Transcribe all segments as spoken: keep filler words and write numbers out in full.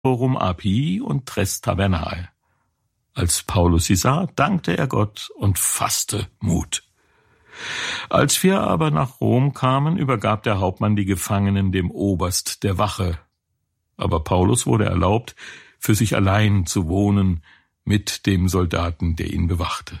Forum Appii und Tres Tabernae. Als Paulus sie sah, dankte er Gott und fasste Mut. Als wir aber nach Rom kamen, übergab der Hauptmann die Gefangenen dem Oberst der Wache. Aber Paulus wurde erlaubt, für sich allein zu wohnen mit dem Soldaten, der ihn bewachte.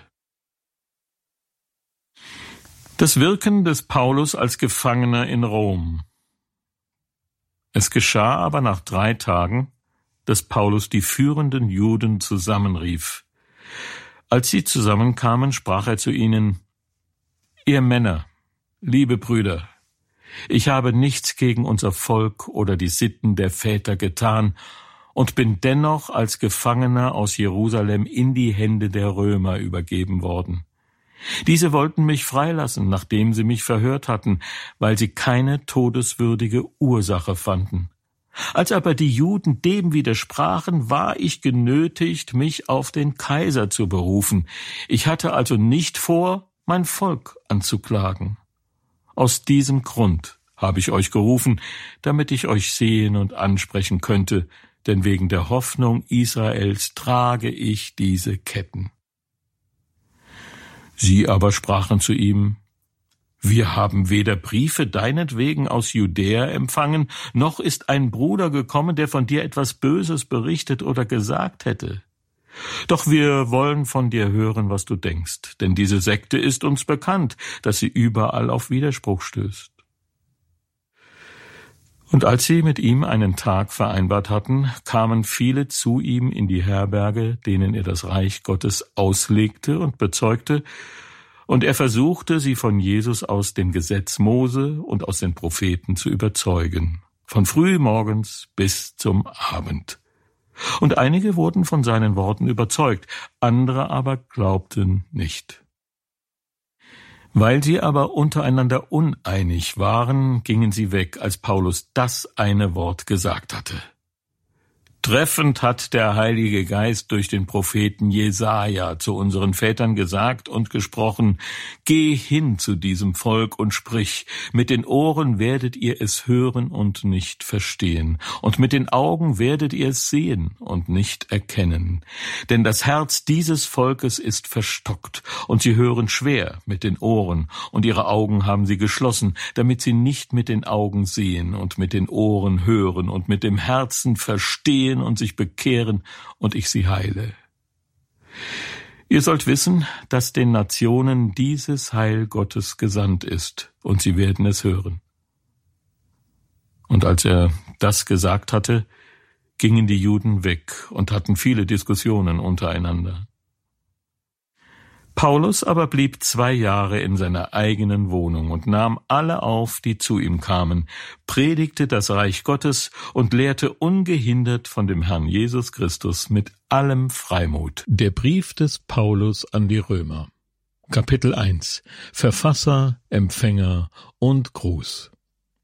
Das Wirken des Paulus als Gefangener in Rom. Es geschah aber nach drei Tagen, dass Paulus die führenden Juden zusammenrief. Als sie zusammenkamen, sprach er zu ihnen: Ihr Männer, liebe Brüder, ich habe nichts gegen unser Volk oder die Sitten der Väter getan und bin dennoch als Gefangener aus Jerusalem in die Hände der Römer übergeben worden. Diese wollten mich freilassen, nachdem sie mich verhört hatten, weil sie keine todeswürdige Ursache fanden. Als aber die Juden dem widersprachen, war ich genötigt, mich auf den Kaiser zu berufen. Ich hatte also nicht vor, mein Volk anzuklagen. Aus diesem Grund habe ich euch gerufen, damit ich euch sehen und ansprechen könnte, denn wegen der Hoffnung Israels trage ich diese Ketten. Sie aber sprachen zu ihm: Wir haben weder Briefe deinetwegen aus Judäa empfangen, noch ist ein Bruder gekommen, der von dir etwas Böses berichtet oder gesagt hätte. Doch wir wollen von dir hören, was du denkst, denn diese Sekte ist uns bekannt, dass sie überall auf Widerspruch stößt. Und als sie mit ihm einen Tag vereinbart hatten, kamen viele zu ihm in die Herberge, denen er das Reich Gottes auslegte und bezeugte, und er versuchte, sie von Jesus aus dem Gesetz Mose und aus den Propheten zu überzeugen, von früh morgens bis zum Abend. Und einige wurden von seinen Worten überzeugt, andere aber glaubten nicht. Weil sie aber untereinander uneinig waren, gingen sie weg, als Paulus das eine Wort gesagt hatte. Treffend hat der Heilige Geist durch den Propheten Jesaja zu unseren Vätern gesagt und gesprochen: Geh hin zu diesem Volk und sprich, mit den Ohren werdet ihr es hören und nicht verstehen, und mit den Augen werdet ihr es sehen und nicht erkennen. Denn das Herz dieses Volkes ist verstockt, und sie hören schwer mit den Ohren, und ihre Augen haben sie geschlossen, damit sie nicht mit den Augen sehen und mit den Ohren hören und mit dem Herzen verstehen und sich bekehren, und ich sie heile. Ihr sollt wissen, dass den Nationen dieses Heil Gottes gesandt ist, und sie werden es hören. Und als er das gesagt hatte, gingen die Juden weg und hatten viele Diskussionen untereinander. Paulus aber blieb zwei Jahre in seiner eigenen Wohnung und nahm alle auf, die zu ihm kamen, predigte das Reich Gottes und lehrte ungehindert von dem Herrn Jesus Christus mit allem Freimut. Der Brief des Paulus an die Römer. Kapitel eins. Verfasser, Empfänger und Gruß.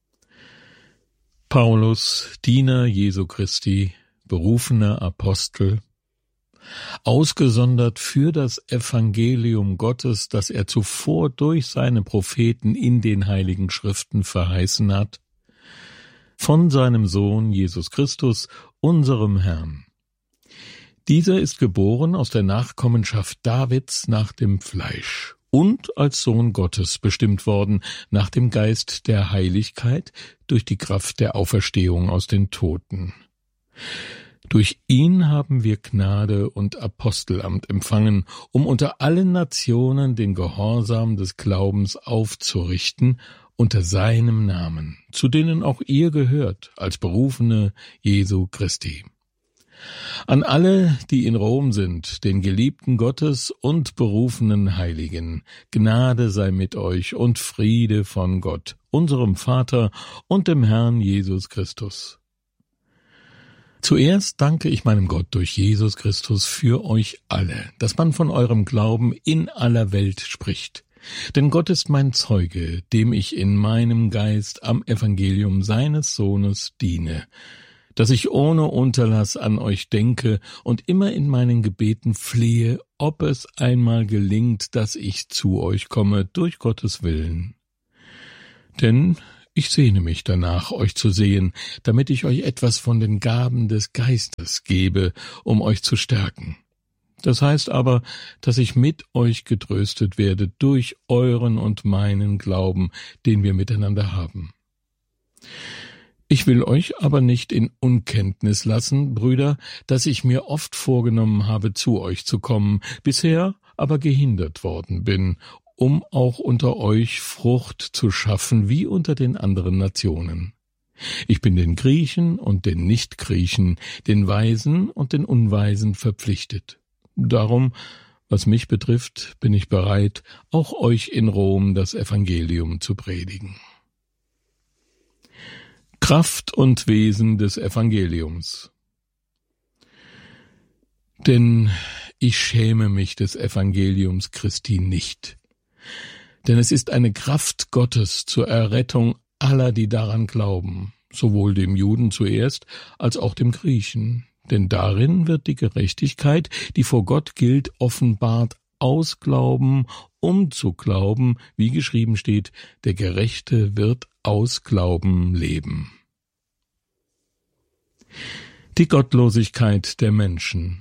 Paulus, Diener Jesu Christi, berufener Apostel, ausgesondert für das Evangelium Gottes, das er zuvor durch seine Propheten in den Heiligen Schriften verheißen hat, von seinem Sohn Jesus Christus, unserem Herrn. Dieser ist geboren aus der Nachkommenschaft Davids nach dem Fleisch und als Sohn Gottes bestimmt worden nach dem Geist der Heiligkeit durch die Kraft der Auferstehung aus den Toten. Durch ihn haben wir Gnade und Apostelamt empfangen, um unter allen Nationen den Gehorsam des Glaubens aufzurichten, unter seinem Namen, zu denen auch ihr gehört, als Berufene Jesu Christi. An alle, die in Rom sind, den Geliebten Gottes und berufenen Heiligen, Gnade sei mit euch und Friede von Gott, unserem Vater und dem Herrn Jesus Christus. Zuerst danke ich meinem Gott durch Jesus Christus für euch alle, dass man von eurem Glauben in aller Welt spricht. Denn Gott ist mein Zeuge, dem ich in meinem Geist am Evangelium seines Sohnes diene, dass ich ohne Unterlass an euch denke und immer in meinen Gebeten flehe, ob es einmal gelingt, dass ich zu euch komme, durch Gottes Willen. Denn Ich sehne mich danach, euch zu sehen, damit ich euch etwas von den Gaben des Geistes gebe, um euch zu stärken. Das heißt aber, dass ich mit euch getröstet werde durch euren und meinen Glauben, den wir miteinander haben. Ich will euch aber nicht in Unkenntnis lassen, Brüder, dass ich mir oft vorgenommen habe, zu euch zu kommen, bisher aber gehindert worden bin, um auch unter euch Frucht zu schaffen, wie unter den anderen Nationen. Ich bin den Griechen und den Nichtgriechen, den Weisen und den Unweisen verpflichtet. Darum, was mich betrifft, bin ich bereit, auch euch in Rom das Evangelium zu predigen. Kraft und Wesen des Evangeliums. Denn ich schäme mich des Evangeliums Christi nicht, denn es ist eine Kraft Gottes zur Errettung aller, die daran glauben, sowohl dem Juden zuerst als auch dem Griechen. Denn darin wird die Gerechtigkeit, die vor Gott gilt, offenbart aus Glauben, um zu glauben, wie geschrieben steht, der Gerechte wird aus Glauben leben. Die Gottlosigkeit der Menschen.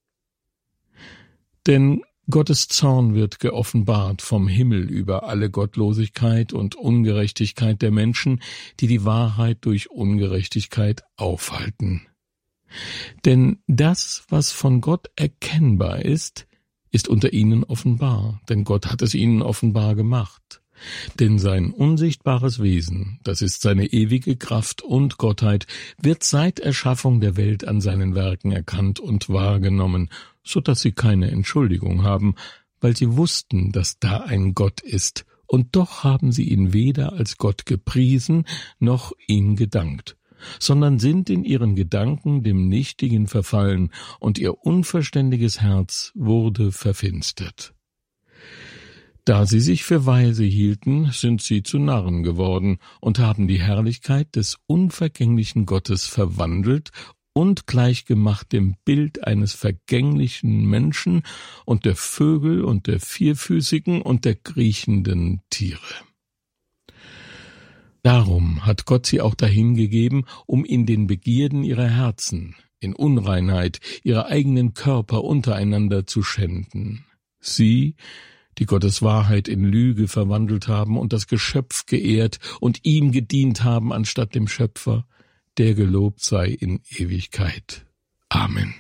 Denn Gottes Zorn wird geoffenbart vom Himmel über alle Gottlosigkeit und Ungerechtigkeit der Menschen, die die Wahrheit durch Ungerechtigkeit aufhalten. Denn das, was von Gott erkennbar ist, ist unter ihnen offenbar, denn Gott hat es ihnen offenbar gemacht. Denn sein unsichtbares Wesen, das ist seine ewige Kraft und Gottheit, wird seit Erschaffung der Welt an seinen Werken erkannt und wahrgenommen, so dass sie keine Entschuldigung haben, weil sie wussten, dass da ein Gott ist, und doch haben sie ihn weder als Gott gepriesen, noch ihm gedankt, sondern sind in ihren Gedanken dem Nichtigen verfallen, und ihr unverständiges Herz wurde verfinstert. Da sie sich für weise hielten, sind sie zu Narren geworden und haben die Herrlichkeit des unvergänglichen Gottes verwandelt und gleichgemacht dem Bild eines vergänglichen Menschen und der Vögel und der vierfüßigen und der kriechenden Tiere. Darum hat Gott sie auch dahingegeben, um in den Begierden ihrer Herzen, in Unreinheit, ihre eigenen Körper untereinander zu schänden. Sie, die Gottes Wahrheit in Lüge verwandelt haben und das Geschöpf geehrt und ihm gedient haben anstatt dem Schöpfer, der gelobt sei in Ewigkeit. Amen.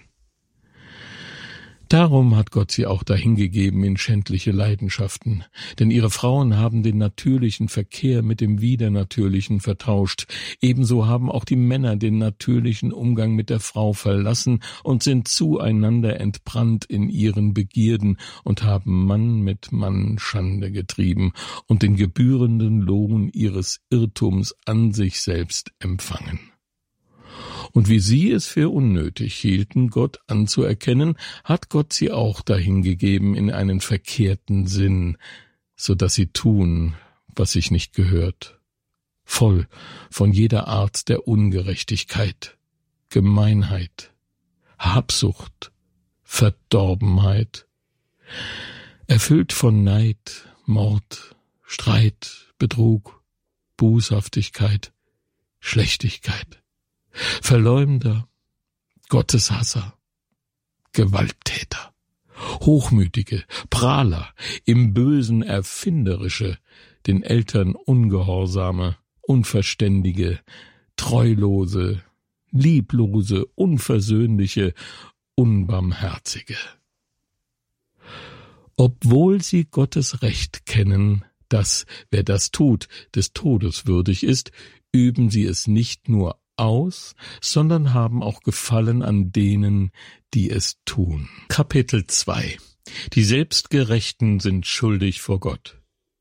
Darum hat Gott sie auch dahingegeben in schändliche Leidenschaften, denn ihre Frauen haben den natürlichen Verkehr mit dem Widernatürlichen vertauscht, ebenso haben auch die Männer den natürlichen Umgang mit der Frau verlassen und sind zueinander entbrannt in ihren Begierden und haben Mann mit Mann Schande getrieben und den gebührenden Lohn ihres Irrtums an sich selbst empfangen. Und wie sie es für unnötig hielten, Gott anzuerkennen, hat Gott sie auch dahingegeben in einen verkehrten Sinn, so dass sie tun, was sich nicht gehört, voll von jeder Art der Ungerechtigkeit, Gemeinheit, Habsucht, Verdorbenheit, erfüllt von Neid, Mord, Streit, Betrug, Bußhaftigkeit, Schlechtigkeit, Verleumder, Gotteshasser, Gewalttäter, Hochmütige, Prahler, im Bösen Erfinderische, den Eltern Ungehorsame, Unverständige, Treulose, Lieblose, Unversöhnliche, Unbarmherzige. Obwohl sie Gottes Recht kennen, dass, wer das tut, des Todes würdig ist, üben sie es nicht nur aus, sondern haben auch Gefallen an denen, die es tun. Kapitel zwei. Die Selbstgerechten sind schuldig vor Gott.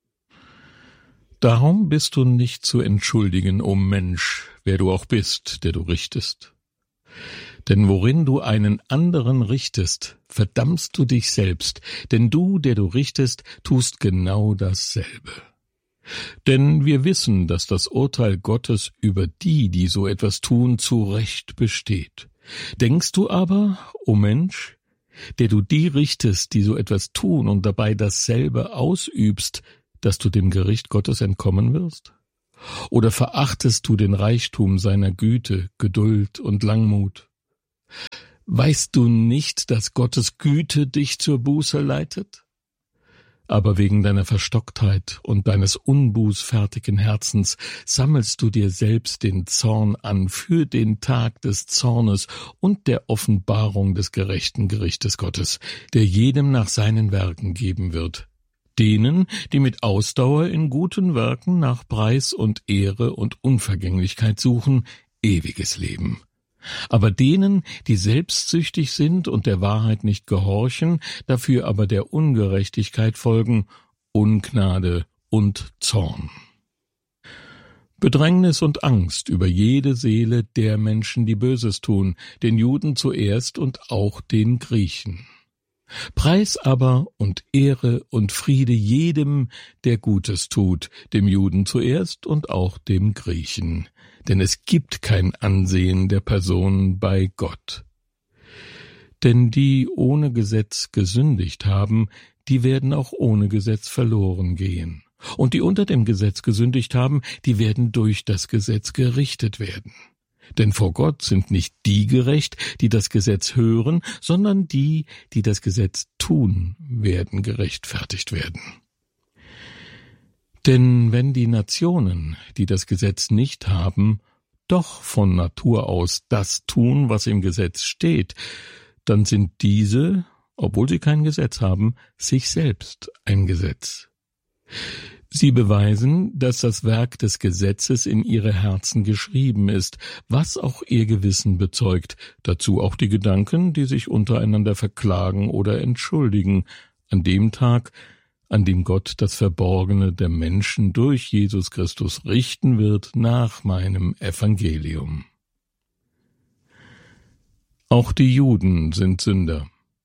Darum bist du nicht zu entschuldigen, o Mensch, wer du auch bist, der du richtest. Denn worin du einen anderen richtest, verdammst du dich selbst, denn du, der du richtest, tust genau dasselbe. Denn wir wissen, dass das Urteil Gottes über die, die so etwas tun, zu Recht besteht. Denkst du aber, o Mensch, der du die richtest, die so etwas tun und dabei dasselbe ausübst, dass du dem Gericht Gottes entkommen wirst? Oder verachtest du den Reichtum seiner Güte, Geduld und Langmut? Weißt du nicht, dass Gottes Güte dich zur Buße leitet? Aber wegen deiner Verstocktheit und deines unbußfertigen Herzens sammelst du dir selbst den Zorn an für den Tag des Zornes und der Offenbarung des gerechten Gerichtes Gottes, der jedem nach seinen Werken geben wird. Denen, die mit Ausdauer in guten Werken nach Preis und Ehre und Unvergänglichkeit suchen, ewiges Leben. Aber denen, die selbstsüchtig sind und der Wahrheit nicht gehorchen, dafür aber der Ungerechtigkeit folgen, Ungnade und Zorn. Bedrängnis und Angst über jede Seele der Menschen, die Böses tun, den Juden zuerst und auch den Griechen. Preis aber und Ehre und Friede jedem, der Gutes tut, dem Juden zuerst und auch dem Griechen. Denn es gibt kein Ansehen der Person bei Gott. Denn die ohne Gesetz gesündigt haben, die werden auch ohne Gesetz verloren gehen. Und die unter dem Gesetz gesündigt haben, die werden durch das Gesetz gerichtet werden. Denn vor Gott sind nicht die gerecht, die das Gesetz hören, sondern die, die das Gesetz tun, werden gerechtfertigt werden. Denn wenn die Nationen, die das Gesetz nicht haben, doch von Natur aus das tun, was im Gesetz steht, dann sind diese, obwohl sie kein Gesetz haben, sich selbst ein Gesetz. Sie beweisen, dass das Werk des Gesetzes in ihre Herzen geschrieben ist, was auch ihr Gewissen bezeugt, dazu auch die Gedanken, die sich untereinander verklagen oder entschuldigen, an dem Tag, an dem Gott das Verborgene der Menschen durch Jesus Christus richten wird nach meinem Evangelium. Auch die Juden sind Sünder.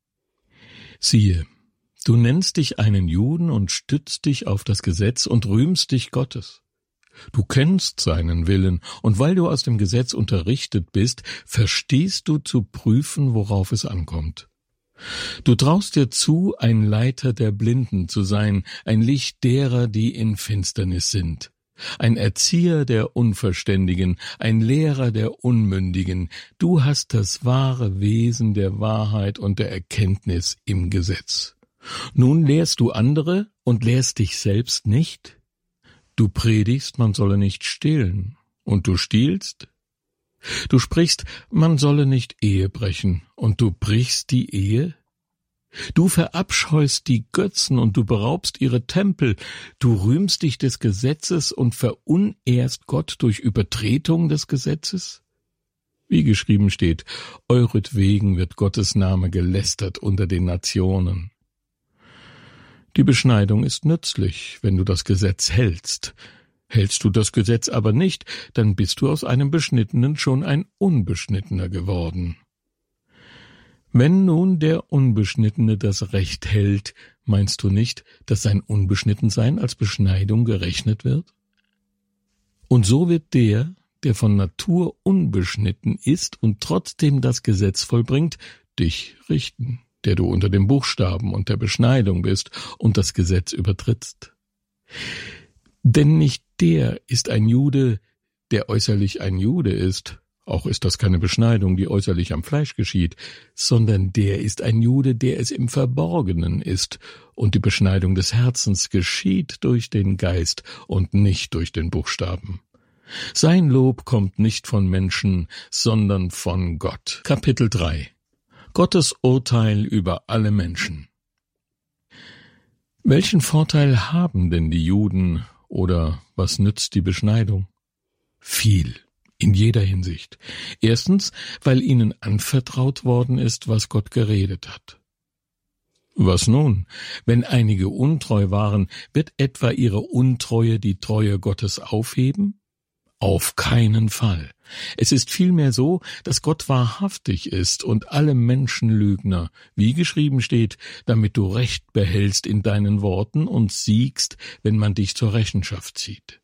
Siehe, du nennst dich einen Juden und stützt dich auf das Gesetz und rühmst dich Gottes. Du kennst seinen Willen, und weil du aus dem Gesetz unterrichtet bist, verstehst du zu prüfen, worauf es ankommt. Du traust dir zu, ein Leiter der Blinden zu sein, ein Licht derer, die in Finsternis sind, ein Erzieher der Unverständigen, ein Lehrer der Unmündigen. Du hast das wahre Wesen der Wahrheit und der Erkenntnis im Gesetz. Nun lehrst du andere und lehrst dich selbst nicht? Du predigst, man solle nicht stehlen, und du stiehlst? Du sprichst, man solle nicht Ehe brechen, und du brichst die Ehe? Du verabscheust die Götzen und du beraubst ihre Tempel, du rühmst dich des Gesetzes und verunehrst Gott durch Übertretung des Gesetzes? Wie geschrieben steht, euretwegen wird Gottes Name gelästert unter den Nationen. Die Beschneidung ist nützlich, wenn du das Gesetz hältst. Hältst du das Gesetz aber nicht, dann bist du aus einem Beschnittenen schon ein Unbeschnittener geworden. Wenn nun der Unbeschnittene das Recht hält, meinst du nicht, dass sein Unbeschnittensein als Beschneidung gerechnet wird? Und so wird der, der von Natur unbeschnitten ist und trotzdem das Gesetz vollbringt, dich richten, der du unter dem Buchstaben und der Beschneidung bist und das Gesetz übertrittst. Denn nicht der ist ein Jude, der äußerlich ein Jude ist, auch ist das keine Beschneidung, die äußerlich am Fleisch geschieht, sondern der ist ein Jude, der es im Verborgenen ist, und die Beschneidung des Herzens geschieht durch den Geist und nicht durch den Buchstaben. Sein Lob kommt nicht von Menschen, sondern von Gott. Kapitel drei. Gottes Urteil über alle Menschen. Welchen Vorteil haben denn die Juden, oder was nützt die Beschneidung? Viel, in jeder Hinsicht. Erstens, weil ihnen anvertraut worden ist, was Gott geredet hat. Was nun? Wenn einige untreu waren, wird etwa ihre Untreue die Treue Gottes aufheben? Auf keinen Fall. Es ist vielmehr so, dass Gott wahrhaftig ist und alle Menschen Lügner, wie geschrieben steht, damit du Recht behältst in deinen Worten und siegst, wenn man dich zur Rechenschaft zieht.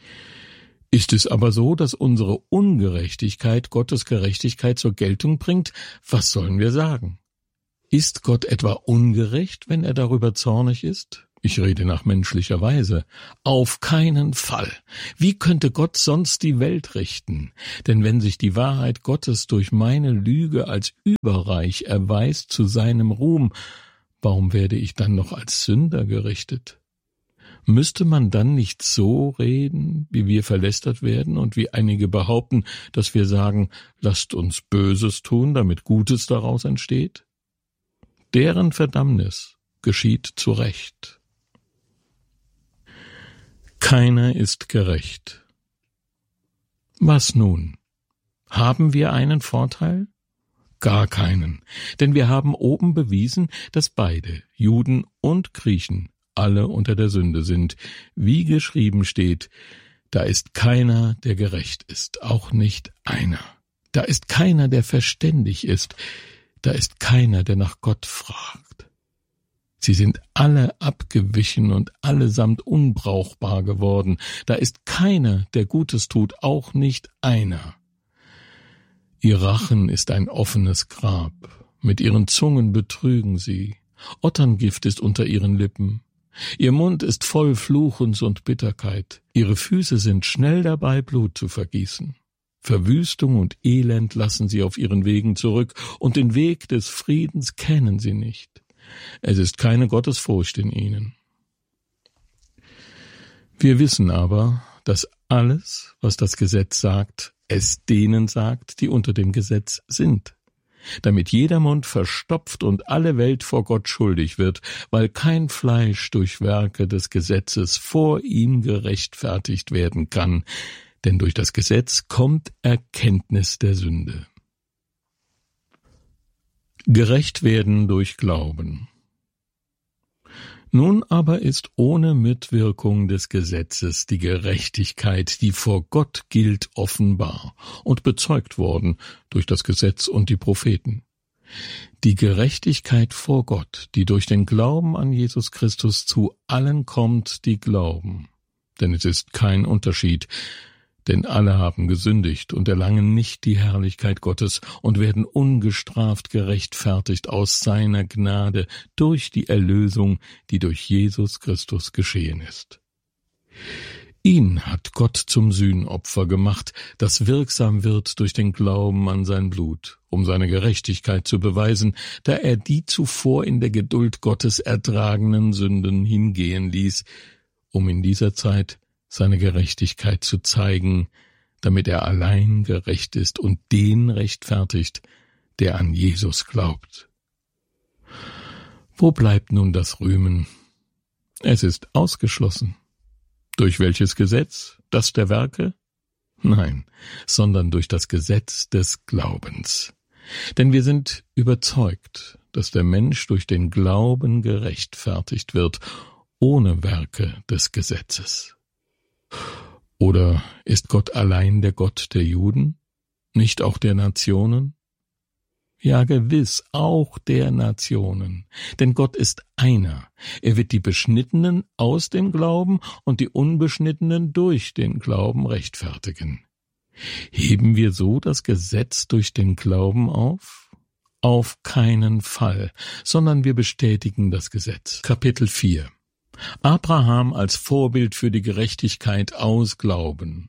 Ist es aber so, dass unsere Ungerechtigkeit Gottes Gerechtigkeit zur Geltung bringt, was sollen wir sagen? Ist Gott etwa ungerecht, wenn er darüber zornig ist? Ich rede nach menschlicher Weise. Auf keinen Fall. Wie könnte Gott sonst die Welt richten? Denn wenn sich die Wahrheit Gottes durch meine Lüge als überreich erweist zu seinem Ruhm, warum werde ich dann noch als Sünder gerichtet? Müsste man dann nicht so reden, wie wir verlästert werden und wie einige behaupten, dass wir sagen, lasst uns Böses tun, damit Gutes daraus entsteht? Deren Verdammnis geschieht zu Recht. Keiner ist gerecht. Was nun? Haben wir einen Vorteil? Gar keinen, denn wir haben oben bewiesen, dass beide, Juden und Griechen, alle unter der Sünde sind, wie geschrieben steht, da ist keiner, der gerecht ist, auch nicht einer. Da ist keiner, der verständig ist, da ist keiner, der nach Gott fragt. Sie sind alle abgewichen und allesamt unbrauchbar geworden. Da ist keiner, der Gutes tut, auch nicht einer. Ihr Rachen ist ein offenes Grab. Mit ihren Zungen betrügen sie. Otterngift ist unter ihren Lippen. Ihr Mund ist voll Fluchens und Bitterkeit. Ihre Füße sind schnell dabei, Blut zu vergießen. Verwüstung und Elend lassen sie auf ihren Wegen zurück, und den Weg des Friedens kennen sie nicht. Es ist keine Gottesfurcht in ihnen. Wir wissen aber, dass alles, was das Gesetz sagt, es denen sagt, die unter dem Gesetz sind, damit jeder Mund verstopft und alle Welt vor Gott schuldig wird, weil kein Fleisch durch Werke des Gesetzes vor ihm gerechtfertigt werden kann, denn durch das Gesetz kommt Erkenntnis der Sünde. Gerecht werden durch Glauben. Nun aber ist ohne Mitwirkung des Gesetzes die Gerechtigkeit, die vor Gott gilt, offenbar und bezeugt worden durch das Gesetz und die Propheten. Die Gerechtigkeit vor Gott, die durch den Glauben an Jesus Christus zu allen kommt, die glauben. Denn es ist kein Unterschied, denn alle haben gesündigt und erlangen nicht die Herrlichkeit Gottes und werden ungestraft gerechtfertigt aus seiner Gnade durch die Erlösung, die durch Jesus Christus geschehen ist. Ihn hat Gott zum Sühnopfer gemacht, das wirksam wird durch den Glauben an sein Blut, um seine Gerechtigkeit zu beweisen, da er die zuvor in der Geduld Gottes ertragenen Sünden hingehen ließ, um in dieser Zeit seine Gerechtigkeit zu zeigen, damit er allein gerecht ist und den rechtfertigt, der an Jesus glaubt. Wo bleibt nun das Rühmen? Es ist ausgeschlossen. Durch welches Gesetz? Das der Werke? Nein, sondern durch das Gesetz des Glaubens. Denn wir sind überzeugt, dass der Mensch durch den Glauben gerechtfertigt wird, ohne Werke des Gesetzes. Oder ist Gott allein der Gott der Juden, nicht auch der Nationen? Ja, gewiss, auch der Nationen, denn Gott ist einer. Er wird die Beschnittenen aus dem Glauben und die Unbeschnittenen durch den Glauben rechtfertigen. Heben wir so das Gesetz durch den Glauben auf? Auf keinen Fall, sondern wir bestätigen das Gesetz. Kapitel vier. Abraham als Vorbild für die Gerechtigkeit aus Glauben.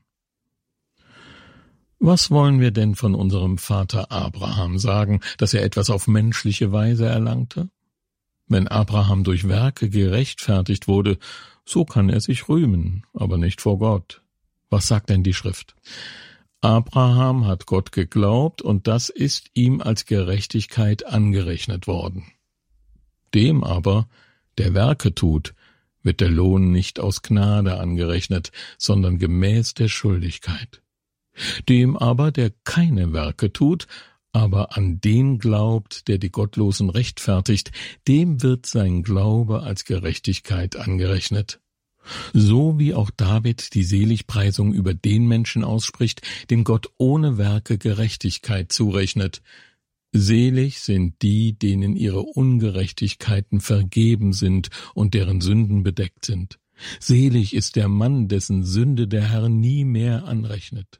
Was wollen wir denn von unserem Vater Abraham sagen, dass er etwas auf menschliche Weise erlangte? Wenn Abraham durch Werke gerechtfertigt wurde, so kann er sich rühmen, aber nicht vor Gott. Was sagt denn die Schrift? Abraham hat Gott geglaubt, und das ist ihm als Gerechtigkeit angerechnet worden. Dem aber, der Werke tut, wird der Lohn nicht aus Gnade angerechnet, sondern gemäß der Schuldigkeit. Dem aber, der keine Werke tut, aber an den glaubt, der die Gottlosen rechtfertigt, dem wird sein Glaube als Gerechtigkeit angerechnet. So wie auch David die Seligpreisung über den Menschen ausspricht, dem Gott ohne Werke Gerechtigkeit zurechnet. Selig sind die, denen ihre Ungerechtigkeiten vergeben sind und deren Sünden bedeckt sind. Selig ist der Mann, dessen Sünde der Herr nie mehr anrechnet.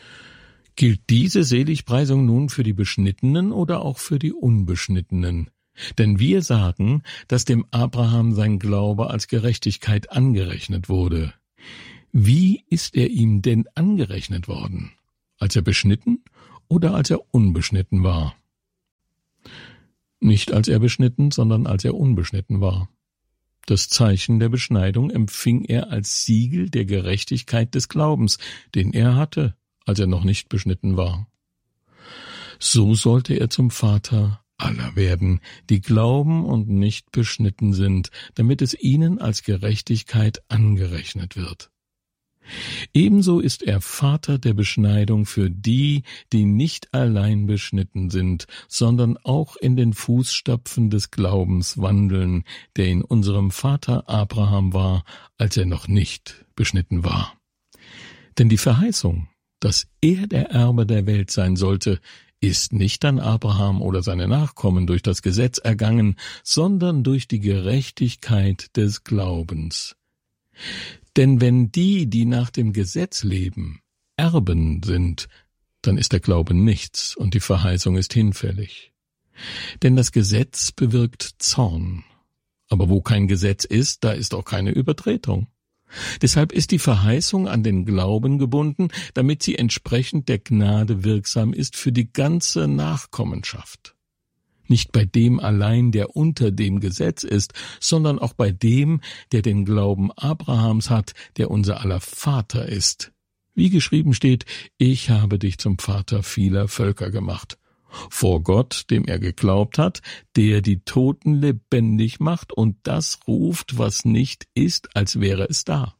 Gilt diese Seligpreisung nun für die Beschnittenen oder auch für die Unbeschnittenen? Denn wir sagen, dass dem Abraham sein Glaube als Gerechtigkeit angerechnet wurde. Wie ist er ihm denn angerechnet worden? Als er beschnitten oder als er unbeschnitten war? Nicht als er beschnitten, sondern als er unbeschnitten war. Das Zeichen der Beschneidung empfing er als Siegel der Gerechtigkeit des Glaubens, den er hatte, als er noch nicht beschnitten war. So sollte er zum Vater aller werden, die glauben und nicht beschnitten sind, damit es ihnen als Gerechtigkeit angerechnet wird. Ebenso ist er Vater der Beschneidung für die, die nicht allein beschnitten sind, sondern auch in den Fußstapfen des Glaubens wandeln, der in unserem Vater Abraham war, als er noch nicht beschnitten war. Denn die Verheißung, dass er der Erbe der Welt sein sollte, ist nicht an Abraham oder seine Nachkommen durch das Gesetz ergangen, sondern durch die Gerechtigkeit des Glaubens. Denn wenn die, die nach dem Gesetz leben, Erben sind, dann ist der Glaube nichts und die Verheißung ist hinfällig. Denn das Gesetz bewirkt Zorn. Aber wo kein Gesetz ist, da ist auch keine Übertretung. Deshalb ist die Verheißung an den Glauben gebunden, damit sie entsprechend der Gnade wirksam ist für die ganze Nachkommenschaft. Nicht bei dem allein, der unter dem Gesetz ist, sondern auch bei dem, der den Glauben Abrahams hat, der unser aller Vater ist. Wie geschrieben steht, ich habe dich zum Vater vieler Völker gemacht. Vor Gott, dem er geglaubt hat, der die Toten lebendig macht und das ruft, was nicht ist, als wäre es da.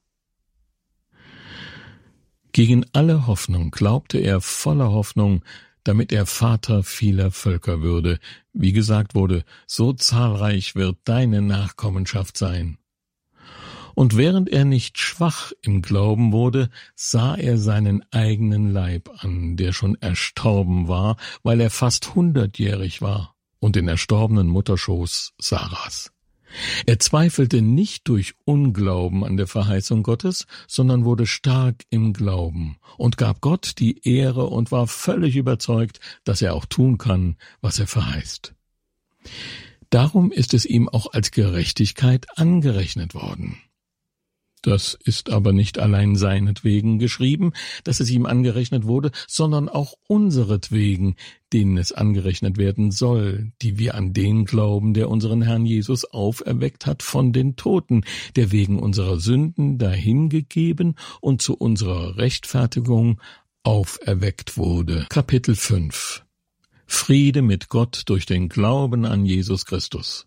Gegen alle Hoffnung glaubte er voller Hoffnung, damit er Vater vieler Völker würde. Wie gesagt wurde, so zahlreich wird deine Nachkommenschaft sein. Und während er nicht schwach im Glauben wurde, sah er seinen eigenen Leib an, der schon erstorben war, weil er fast hundertjährig war, und den erstorbenen Mutterschoß Saras. Er zweifelte nicht durch Unglauben an der Verheißung Gottes, sondern wurde stark im Glauben und gab Gott die Ehre und war völlig überzeugt, dass er auch tun kann, was er verheißt. Darum ist es ihm auch als Gerechtigkeit angerechnet worden. Das ist aber nicht allein seinetwegen geschrieben, dass es ihm angerechnet wurde, sondern auch unseretwegen, denen es angerechnet werden soll, die wir an den glauben, der unseren Herrn Jesus auferweckt hat von den Toten, der wegen unserer Sünden dahingegeben und zu unserer Rechtfertigung auferweckt wurde. Kapitel fünf. Friede mit Gott durch den Glauben an Jesus Christus.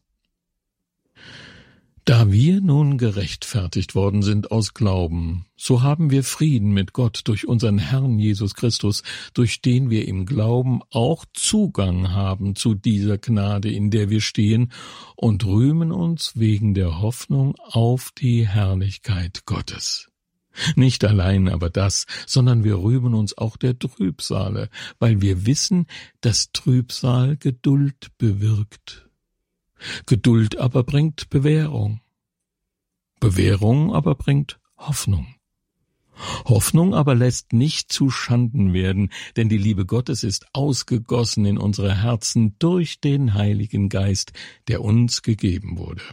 Da wir nun gerechtfertigt worden sind aus Glauben, so haben wir Frieden mit Gott durch unseren Herrn Jesus Christus, durch den wir im Glauben auch Zugang haben zu dieser Gnade, in der wir stehen, und rühmen uns wegen der Hoffnung auf die Herrlichkeit Gottes. Nicht allein aber das, sondern wir rühmen uns auch der Trübsale, weil wir wissen, dass Trübsal Geduld bewirkt. Geduld aber bringt Bewährung. Bewährung aber bringt Hoffnung. Hoffnung aber lässt nicht zu Schanden werden, denn die Liebe Gottes ist ausgegossen in unsere Herzen durch den Heiligen Geist, der uns gegeben wurde.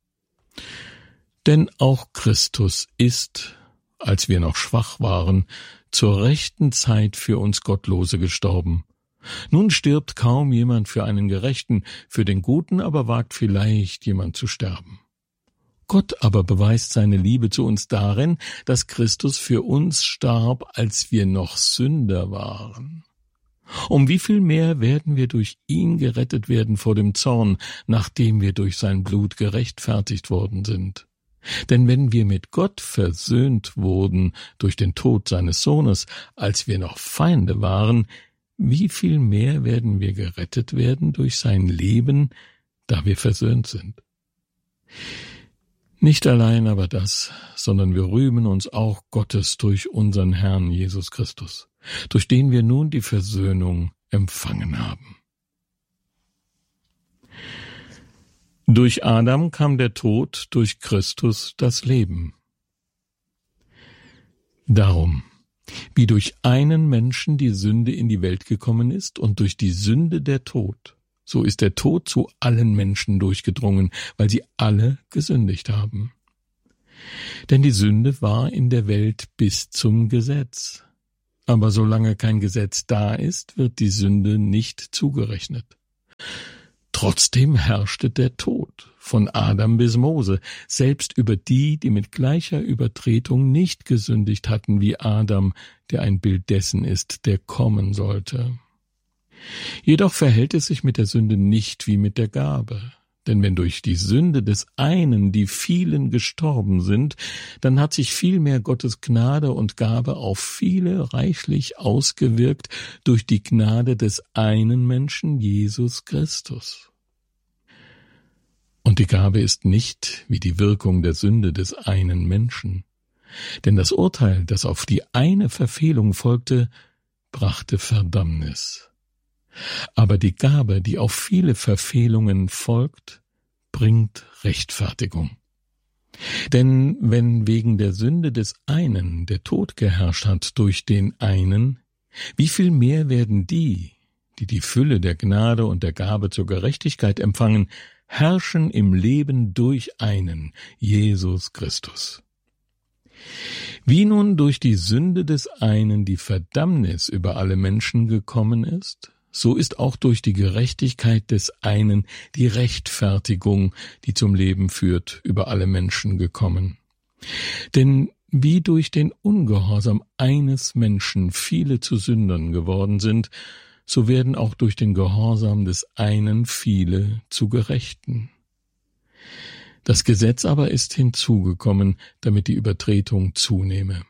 Denn auch Christus ist, als wir noch schwach waren, zur rechten Zeit für uns Gottlose gestorben. Nun stirbt kaum jemand für einen Gerechten, für den Guten aber wagt vielleicht jemand zu sterben. Gott aber beweist seine Liebe zu uns darin, dass Christus für uns starb, als wir noch Sünder waren. Um wie viel mehr werden wir durch ihn gerettet werden vor dem Zorn, nachdem wir durch sein Blut gerechtfertigt worden sind. Denn wenn wir mit Gott versöhnt wurden durch den Tod seines Sohnes, als wir noch Feinde waren, wie viel mehr werden wir gerettet werden durch sein Leben, da wir versöhnt sind. Nicht allein aber das, sondern wir rühmen uns auch Gottes durch unseren Herrn Jesus Christus, durch den wir nun die Versöhnung empfangen haben. Durch Adam kam der Tod, durch Christus das Leben. Darum, wie durch einen Menschen die Sünde in die Welt gekommen ist und durch die Sünde der Tod, So ist der Tod zu allen Menschen durchgedrungen, weil sie alle gesündigt haben. Denn die Sünde war in der Welt bis zum Gesetz. Aber solange kein Gesetz da ist, wird die Sünde nicht zugerechnet. Trotzdem herrschte der Tod, von Adam bis Mose, selbst über die, die mit gleicher Übertretung nicht gesündigt hatten wie Adam, der ein Bild dessen ist, der kommen sollte. Jedoch verhält es sich mit der Sünde nicht wie mit der Gabe. Denn wenn durch die Sünde des einen die vielen gestorben sind, dann hat sich vielmehr Gottes Gnade und Gabe auf viele reichlich ausgewirkt durch die Gnade des einen Menschen, Jesus Christus. Und die Gabe ist nicht wie die Wirkung der Sünde des einen Menschen. Denn das Urteil, das auf die eine Verfehlung folgte, brachte Verdammnis. Aber die Gabe, die auf viele Verfehlungen folgt, bringt Rechtfertigung. Denn wenn wegen der Sünde des einen der Tod geherrscht hat durch den einen, wie viel mehr werden die, die die Fülle der Gnade und der Gabe zur Gerechtigkeit empfangen, herrschen im Leben durch einen, Jesus Christus. Wie nun durch die Sünde des einen die Verdammnis über alle Menschen gekommen ist, so ist auch durch die Gerechtigkeit des einen die Rechtfertigung, die zum Leben führt, über alle Menschen gekommen. Denn wie durch den Ungehorsam eines Menschen viele zu Sündern geworden sind, so werden auch durch den Gehorsam des einen viele zu Gerechten. Das Gesetz aber ist hinzugekommen, damit die Übertretung zunehme.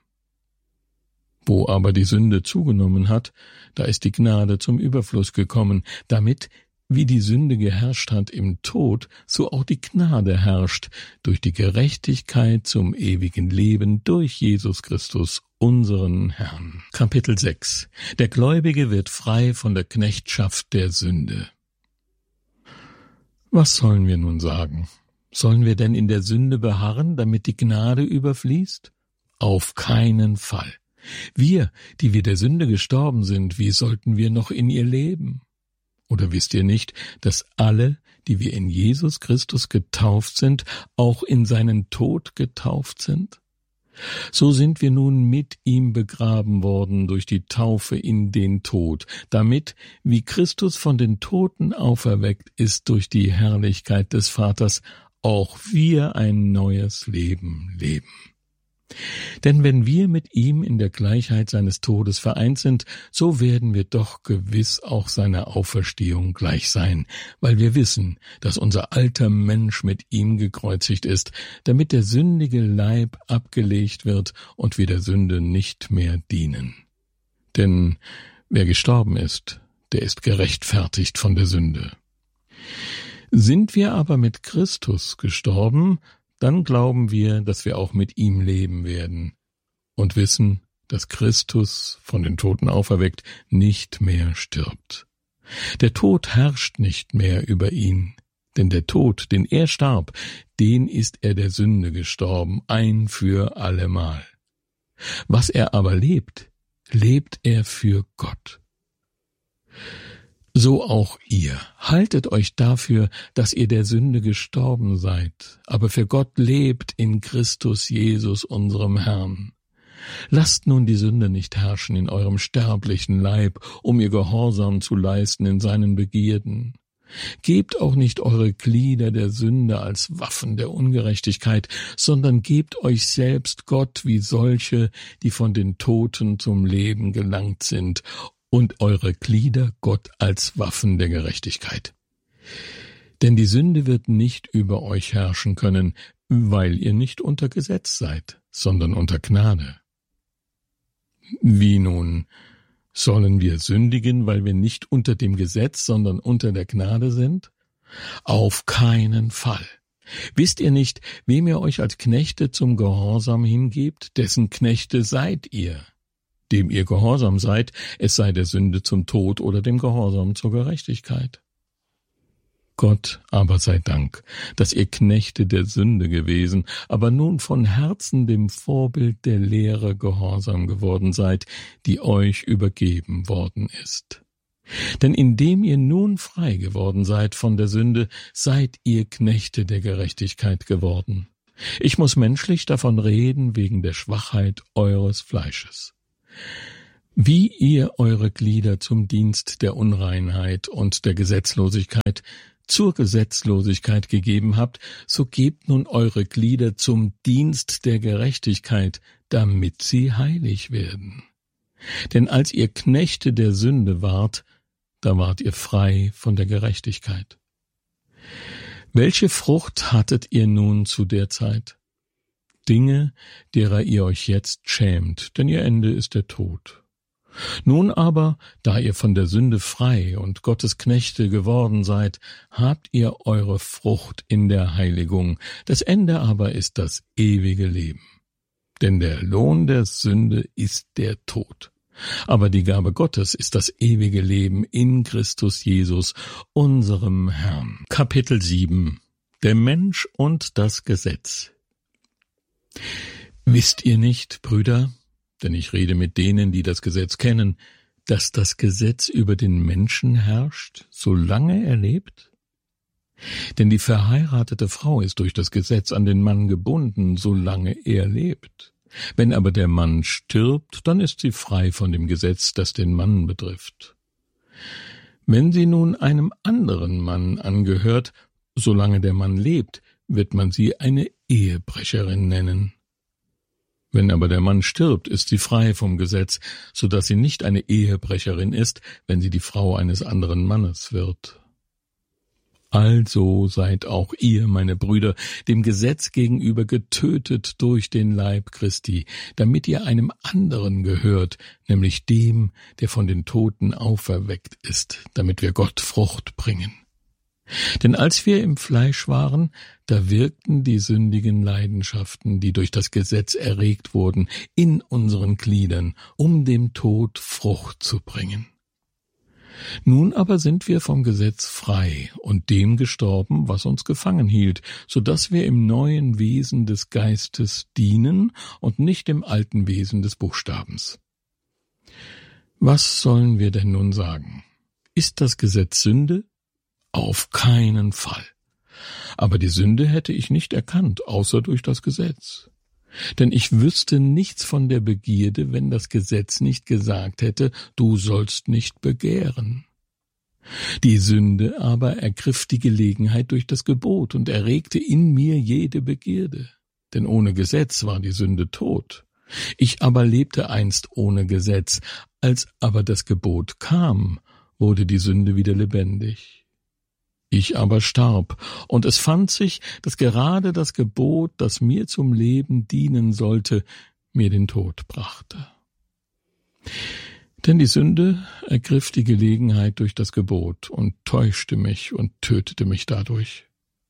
Wo aber die Sünde zugenommen hat, da ist die Gnade zum Überfluss gekommen, damit, wie die Sünde geherrscht hat im Tod, so auch die Gnade herrscht durch die Gerechtigkeit zum ewigen Leben durch Jesus Christus, unseren Herrn. Kapitel sechs. Der Gläubige wird frei von der Knechtschaft der Sünde. Was sollen wir nun sagen? Sollen wir denn in der Sünde beharren, damit die Gnade überfließt? Auf keinen Fall. Wir, die wir der Sünde gestorben sind, wie sollten wir noch in ihr leben? Oder wisst ihr nicht, dass alle, die wir in Jesus Christus getauft sind, auch in seinen Tod getauft sind? So sind wir nun mit ihm begraben worden durch die Taufe in den Tod, damit, wie Christus von den Toten auferweckt ist durch die Herrlichkeit des Vaters, auch wir ein neues Leben leben. Denn wenn wir mit ihm in der Gleichheit seines Todes vereint sind, so werden wir doch gewiss auch seiner Auferstehung gleich sein, weil wir wissen, dass unser alter Mensch mit ihm gekreuzigt ist, damit der sündige Leib abgelegt wird und wir der Sünde nicht mehr dienen. Denn wer gestorben ist, der ist gerechtfertigt von der Sünde. Sind wir aber mit Christus gestorben, dann glauben wir, dass wir auch mit ihm leben werden und wissen, dass Christus, von den Toten auferweckt, nicht mehr stirbt. Der Tod herrscht nicht mehr über ihn, denn der Tod, den er starb, den ist er der Sünde gestorben, ein für allemal. Was er aber lebt, lebt er für Gott. So auch ihr. Haltet euch dafür, dass ihr der Sünde gestorben seid, aber für Gott lebt in Christus Jesus, unserem Herrn. Lasst nun die Sünde nicht herrschen in eurem sterblichen Leib, um ihr Gehorsam zu leisten in seinen Begierden. Gebt auch nicht eure Glieder der Sünde als Waffen der Ungerechtigkeit, sondern gebt euch selbst Gott wie solche, die von den Toten zum Leben gelangt sind, und eure Glieder Gott als Waffen der Gerechtigkeit. Denn die Sünde wird nicht über euch herrschen können, weil ihr nicht unter Gesetz seid, sondern unter Gnade. Wie nun? Sollen wir sündigen, weil wir nicht unter dem Gesetz, sondern unter der Gnade sind? Auf keinen Fall. Wisst ihr nicht, wem ihr euch als Knechte zum Gehorsam hingebt, dessen Knechte seid ihr? Dem ihr gehorsam seid, es sei der Sünde zum Tod oder dem Gehorsam zur Gerechtigkeit. Gott aber sei Dank, dass ihr Knechte der Sünde gewesen, aber nun von Herzen dem Vorbild der Lehre gehorsam geworden seid, die euch übergeben worden ist. Denn indem ihr nun frei geworden seid von der Sünde, seid ihr Knechte der Gerechtigkeit geworden. Ich muss menschlich davon reden wegen der Schwachheit eures Fleisches. Wie ihr eure Glieder zum Dienst der Unreinheit und der Gesetzlosigkeit zur Gesetzlosigkeit gegeben habt, so gebt nun eure Glieder zum Dienst der Gerechtigkeit, damit sie heilig werden. Denn als ihr Knechte der Sünde wart, da wart ihr frei von der Gerechtigkeit. Welche Frucht hattet ihr nun zu der Zeit? Dinge, derer ihr euch jetzt schämt, denn ihr Ende ist der Tod. Nun aber, da ihr von der Sünde frei und Gottes Knechte geworden seid, habt ihr eure Frucht in der Heiligung, das Ende aber ist das ewige Leben. Denn der Lohn der Sünde ist der Tod. Aber die Gabe Gottes ist das ewige Leben in Christus Jesus, unserem Herrn. Kapitel sieben. Der Mensch und das Gesetz. Wisst ihr nicht, Brüder, denn ich rede mit denen, die das Gesetz kennen, dass das Gesetz über den Menschen herrscht, solange er lebt? Denn die verheiratete Frau ist durch das Gesetz an den Mann gebunden, solange er lebt. Wenn aber der Mann stirbt, dann ist sie frei von dem Gesetz, das den Mann betrifft. Wenn sie nun einem anderen Mann angehört, solange der Mann lebt, wird man sie eine Ehebrecherin nennen. Wenn aber der Mann stirbt, ist sie frei vom Gesetz, so dass sie nicht eine Ehebrecherin ist, wenn sie die Frau eines anderen Mannes wird. Also seid auch ihr, meine Brüder, dem Gesetz gegenüber getötet durch den Leib Christi, damit ihr einem anderen gehört, nämlich dem, der von den Toten auferweckt ist, damit wir Gott Frucht bringen. Denn als wir im Fleisch waren, da wirkten die sündigen Leidenschaften, die durch das Gesetz erregt wurden, in unseren Gliedern, um dem Tod Frucht zu bringen. Nun aber sind wir vom Gesetz frei und dem gestorben, was uns gefangen hielt, so dass wir im neuen Wesen des Geistes dienen und nicht im alten Wesen des Buchstabens. Was sollen wir denn nun sagen? Ist das Gesetz Sünde? Auf keinen Fall. Aber die Sünde hätte ich nicht erkannt, außer durch das Gesetz. Denn ich wüsste nichts von der Begierde, wenn das Gesetz nicht gesagt hätte, du sollst nicht begehren. Die Sünde aber ergriff die Gelegenheit durch das Gebot und erregte in mir jede Begierde. Denn ohne Gesetz war die Sünde tot. Ich aber lebte einst ohne Gesetz. Als aber das Gebot kam, wurde die Sünde wieder lebendig. Ich aber starb, und es fand sich, dass gerade das Gebot, das mir zum Leben dienen sollte, mir den Tod brachte. Denn die Sünde ergriff die Gelegenheit durch das Gebot und täuschte mich und tötete mich dadurch.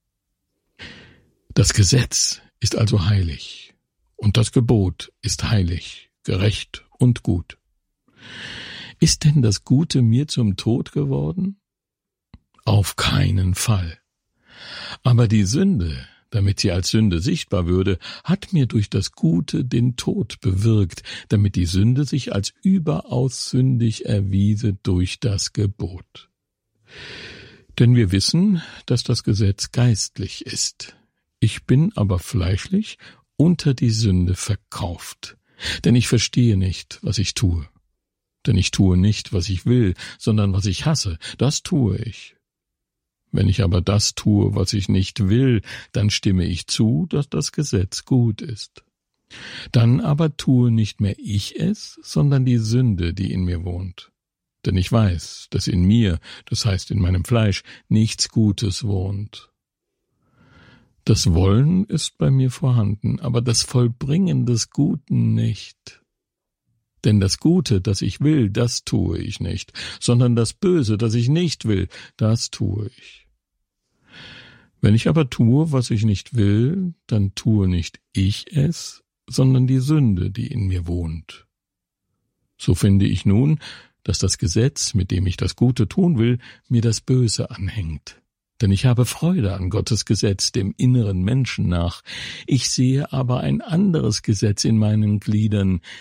Das Gesetz ist also heilig, und das Gebot ist heilig, gerecht und gut. Ist denn das Gute mir zum Tod geworden? Auf keinen Fall. Aber die Sünde, damit sie als Sünde sichtbar würde, hat mir durch das Gute den Tod bewirkt, damit die Sünde sich als überaus sündig erwiese durch das Gebot. Denn wir wissen, dass das Gesetz geistlich ist. Ich bin aber fleischlich unter die Sünde verkauft, denn ich verstehe nicht, was ich tue. Denn ich tue nicht, was ich will, sondern was ich hasse, das tue ich. Wenn ich aber das tue, was ich nicht will, dann stimme ich zu, dass das Gesetz gut ist. Dann aber tue nicht mehr ich es, sondern die Sünde, die in mir wohnt. Denn ich weiß, dass in mir, das heißt in meinem Fleisch, nichts Gutes wohnt. Das Wollen ist bei mir vorhanden, aber das Vollbringen des Guten nicht. Denn das Gute, das ich will, das tue ich nicht, sondern das Böse, das ich nicht will, das tue ich. Wenn ich aber tue, was ich nicht will, dann tue nicht ich es, sondern die Sünde, die in mir wohnt. So finde ich nun, dass das Gesetz, mit dem ich das Gute tun will, mir das Böse anhängt. Denn ich habe Freude an Gottes Gesetz, dem inneren Menschen nach. Ich sehe aber ein anderes Gesetz in meinen Gliedern,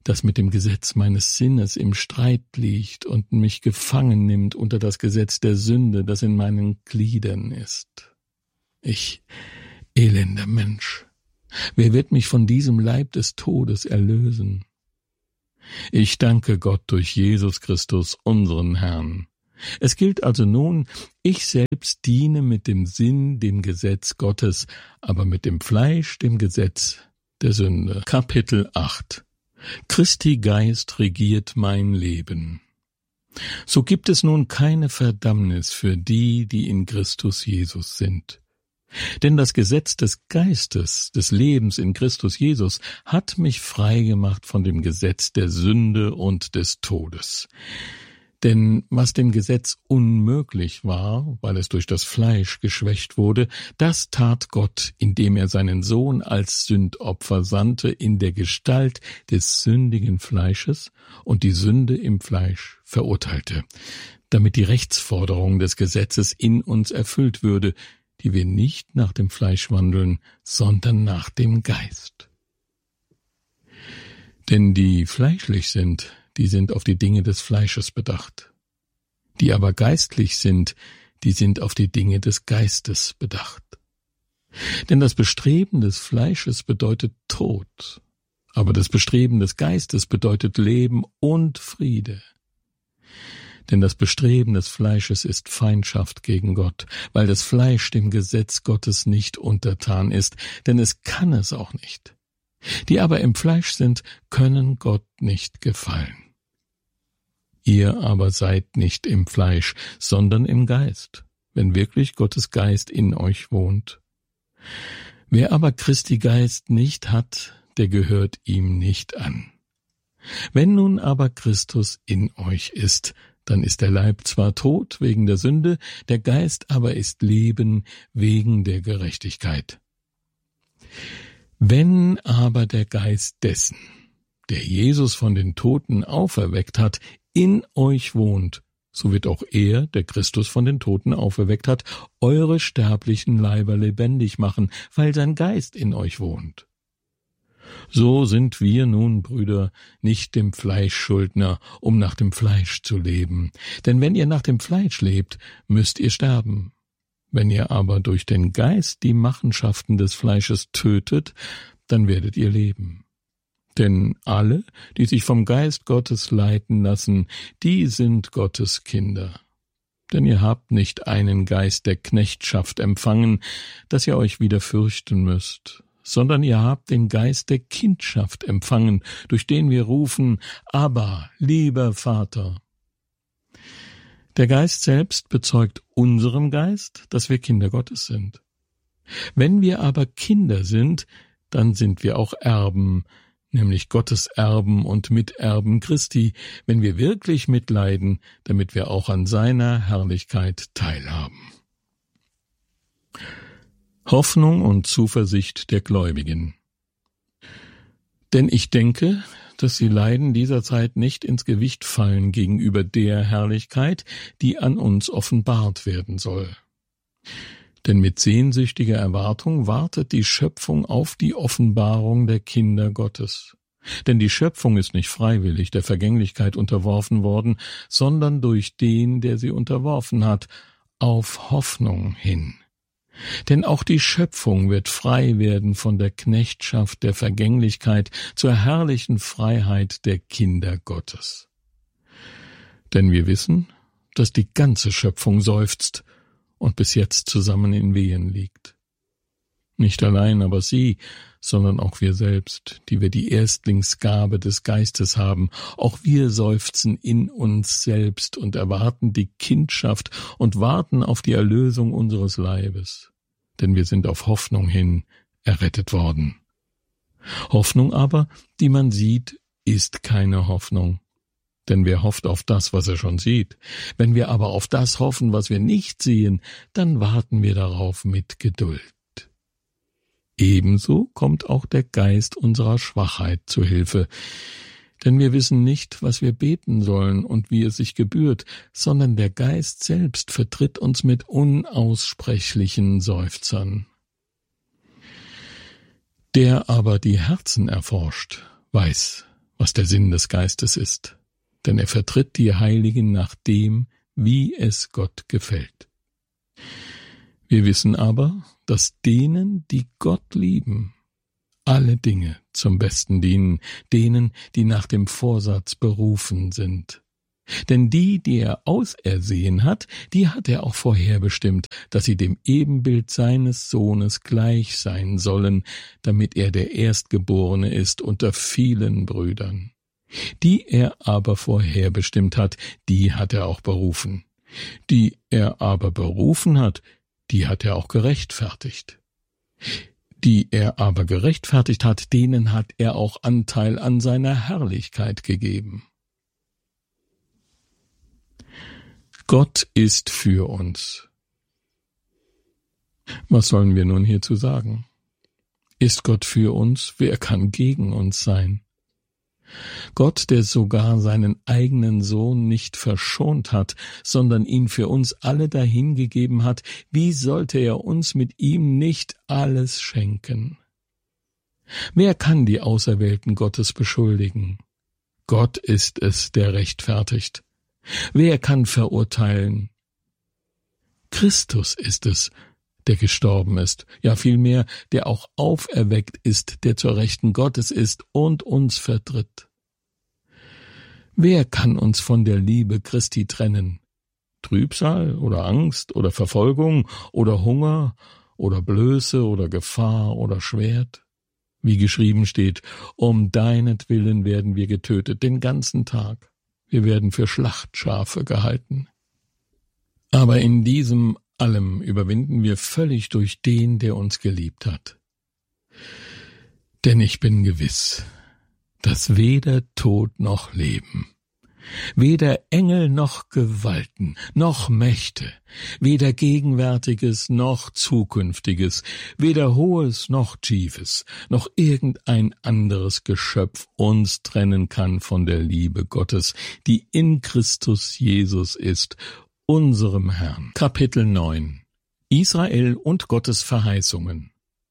das mit dem Gesetz meines Sinnes im Streit liegt und mich gefangen nimmt unter das Gesetz der Sünde, das in meinen Gliedern ist. Ich, elender Mensch, wer wird mich von diesem Leib des Todes erlösen? Ich danke Gott durch Jesus Christus, unseren Herrn. Es gilt also nun, ich selbst diene mit dem Sinn dem Gesetz Gottes, aber mit dem Fleisch dem Gesetz der Sünde. Kapitel acht. Christi Geist regiert mein Leben. So gibt es nun keine Verdammnis für die, die in Christus Jesus sind. Denn das Gesetz des Geistes, des Lebens in Christus Jesus, hat mich frei gemacht von dem Gesetz der Sünde und des Todes. Denn was dem Gesetz unmöglich war, weil es durch das Fleisch geschwächt wurde, das tat Gott, indem er seinen Sohn als Sündopfer sandte in der Gestalt des sündigen Fleisches und die Sünde im Fleisch verurteilte, damit die Rechtsforderung des Gesetzes in uns erfüllt würde, die wir nicht nach dem Fleisch wandeln, sondern nach dem Geist. Denn die fleischlich sind, die sind auf die Dinge des Fleisches bedacht. Die aber geistlich sind, die sind auf die Dinge des Geistes bedacht. Denn das Bestreben des Fleisches bedeutet Tod, aber das Bestreben des Geistes bedeutet Leben und Friede. Denn das Bestreben des Fleisches ist Feindschaft gegen Gott, weil das Fleisch dem Gesetz Gottes nicht untertan ist, denn es kann es auch nicht. Die aber im Fleisch sind, können Gott nicht gefallen. Ihr aber seid nicht im Fleisch, sondern im Geist, wenn wirklich Gottes Geist in euch wohnt. Wer aber Christi Geist nicht hat, der gehört ihm nicht an. Wenn nun aber Christus in euch ist, dann ist der Leib zwar tot wegen der Sünde, der Geist aber ist Leben wegen der Gerechtigkeit. Wenn aber der Geist dessen, der Jesus von den Toten auferweckt hat, in euch wohnt, so wird auch er, der Christus von den Toten auferweckt hat, eure sterblichen Leiber lebendig machen, weil sein Geist in euch wohnt. So sind wir nun, Brüder, nicht dem Fleisch Schuldner, um nach dem Fleisch zu leben. Denn wenn ihr nach dem Fleisch lebt, müsst ihr sterben. Wenn ihr aber durch den Geist die Machenschaften des Fleisches tötet, dann werdet ihr leben. Denn alle, die sich vom Geist Gottes leiten lassen, die sind Gottes Kinder. Denn ihr habt nicht einen Geist der Knechtschaft empfangen, dass ihr euch wieder fürchten müsst, sondern ihr habt den Geist der Kindschaft empfangen, durch den wir rufen, Abba, lieber Vater. Der Geist selbst bezeugt unserem Geist, dass wir Kinder Gottes sind. Wenn wir aber Kinder sind, dann sind wir auch Erben, nämlich Gottes Erben und Miterben Christi, wenn wir wirklich mitleiden, damit wir auch an seiner Herrlichkeit teilhaben. Hoffnung und Zuversicht der Gläubigen. Denn ich denke, dass die Leiden dieser Zeit nicht ins Gewicht fallen gegenüber der Herrlichkeit, die an uns offenbart werden soll. Denn mit sehnsüchtiger Erwartung wartet die Schöpfung auf die Offenbarung der Kinder Gottes. Denn die Schöpfung ist nicht freiwillig der Vergänglichkeit unterworfen worden, sondern durch den, der sie unterworfen hat, auf Hoffnung hin. Denn auch die Schöpfung wird frei werden von der Knechtschaft der Vergänglichkeit zur herrlichen Freiheit der Kinder Gottes. Denn wir wissen, dass die ganze Schöpfung seufzt und bis jetzt zusammen in Wehen liegt. Nicht allein aber sie, sondern auch wir selbst, die wir die Erstlingsgabe des Geistes haben, auch wir seufzen in uns selbst und erwarten die Kindschaft und warten auf die Erlösung unseres Leibes, denn wir sind auf Hoffnung hin errettet worden. Hoffnung aber, die man sieht, ist keine Hoffnung. Denn wer hofft auf das, was er schon sieht? Wenn wir aber auf das hoffen, was wir nicht sehen, dann warten wir darauf mit Geduld. Ebenso kommt auch der Geist unserer Schwachheit zu Hilfe. Denn wir wissen nicht, was wir beten sollen und wie es sich gebührt, sondern der Geist selbst vertritt uns mit unaussprechlichen Seufzern. Der aber die Herzen erforscht, weiß, was der Sinn des Geistes ist, denn er vertritt die Heiligen nach dem, wie es Gott gefällt. Wir wissen aber, dass denen, die Gott lieben, alle Dinge zum Besten dienen, denen, die nach dem Vorsatz berufen sind. Denn die, die er ausersehen hat, die hat er auch vorherbestimmt, dass sie dem Ebenbild seines Sohnes gleich sein sollen, damit er der Erstgeborene ist unter vielen Brüdern. Die er aber vorherbestimmt hat, die hat er auch berufen. Die er aber berufen hat, die hat er auch gerechtfertigt. Die er aber gerechtfertigt hat, denen hat er auch Anteil an seiner Herrlichkeit gegeben. Gott ist für uns. Was sollen wir nun hierzu sagen? Ist Gott für uns, wer kann gegen uns sein? Gott, der sogar seinen eigenen Sohn nicht verschont hat, sondern ihn für uns alle dahingegeben hat, wie sollte er uns mit ihm nicht alles schenken? Wer kann die Auserwählten Gottes beschuldigen? Gott ist es, der rechtfertigt. Wer kann verurteilen? Christus ist es, der gestorben ist, ja vielmehr, der auch auferweckt ist, der zur Rechten Gottes ist und uns vertritt. Wer kann uns von der Liebe Christi trennen? Trübsal oder Angst oder Verfolgung oder Hunger oder Blöße oder Gefahr oder Schwert? Wie geschrieben steht, um deinetwillen werden wir getötet den ganzen Tag. Wir werden für Schlachtschafe gehalten. Aber in diesem allem überwinden wir völlig durch den, der uns geliebt hat. Denn ich bin gewiss, dass weder Tod noch Leben, weder Engel noch Gewalten, noch Mächte, weder Gegenwärtiges noch Zukünftiges, weder Hohes noch Tiefes, noch irgendein anderes Geschöpf uns trennen kann von der Liebe Gottes, die in Christus Jesus ist, unserem Herrn. Kapitel neun. Israel und Gottes Verheißungen.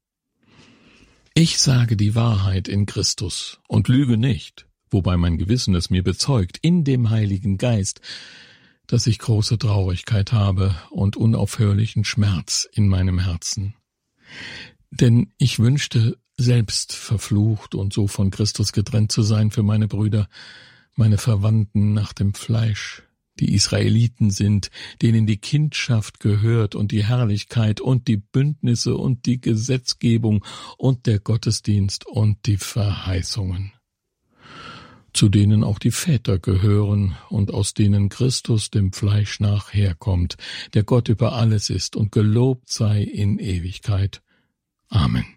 Ich sage die Wahrheit in Christus und lüge nicht, wobei mein Gewissen es mir bezeugt, in dem Heiligen Geist, dass ich große Traurigkeit habe und unaufhörlichen Schmerz in meinem Herzen. Denn ich wünschte, selbst verflucht und so von Christus getrennt zu sein für meine Brüder, meine Verwandten nach dem Fleisch, die Israeliten sind, denen die Kindschaft gehört und die Herrlichkeit und die Bündnisse und die Gesetzgebung und der Gottesdienst und die Verheißungen, zu denen auch die Väter gehören und aus denen Christus dem Fleisch nach herkommt, der Gott über alles ist und gelobt sei in Ewigkeit. Amen.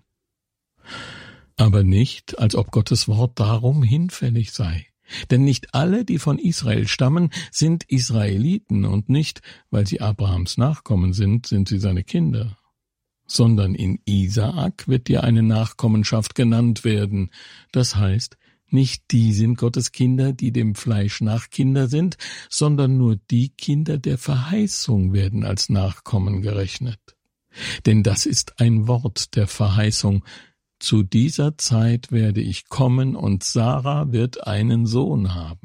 Aber nicht, als ob Gottes Wort darum hinfällig sei. Denn nicht alle, die von Israel stammen, sind Israeliten, und nicht, weil sie Abrahams Nachkommen sind, sind sie seine Kinder. Sondern in Isaak wird dir eine Nachkommenschaft genannt werden. Das heißt, nicht die sind Gottes Kinder, die dem Fleisch nach Kinder sind, sondern nur die Kinder der Verheißung werden als Nachkommen gerechnet. Denn das ist ein Wort der Verheißung: Zu dieser Zeit werde ich kommen, und Sarah wird einen Sohn haben.